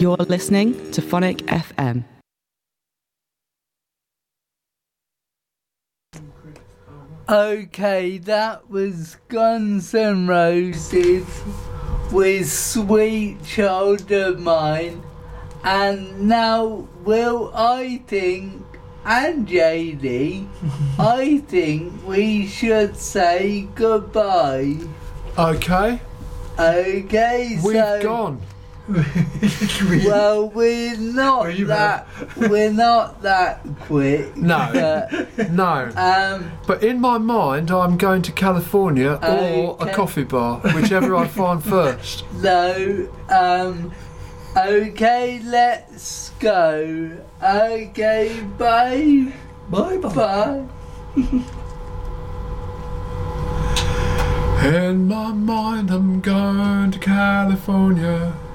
You're listening to Phonic FM. Okay, that was Guns N' Roses with Sweet Child of Mine. And now, Will, I think, and JD, I think we should say goodbye. Okay. Okay, We've gone. Well, we're not that quick. No, no. But in my mind, I'm going to California or a coffee bar, whichever I find first. No, okay, let's go. Okay, bye. Bye. In my mind, I'm going to California.